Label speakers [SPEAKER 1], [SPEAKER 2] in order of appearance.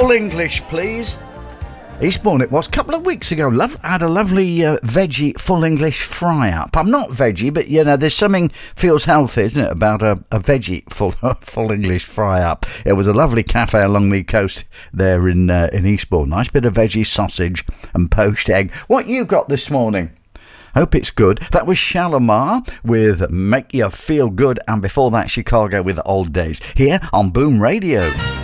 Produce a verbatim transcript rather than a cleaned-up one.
[SPEAKER 1] full English, please. Eastbourne it was a couple of weeks ago. Love, had a lovely uh, veggie full English fry up. I'm not veggie, but you know, there's something feels healthy, isn't it, about a, a veggie full full English fry up. It was a lovely cafe along the coast there in uh, in Eastbourne. Nice bit of veggie sausage and poached egg. What you got this morning? Hope it's good. That was Shalimar with Make You Feel Good, and before that Chicago with Old Days here on Boom Radio.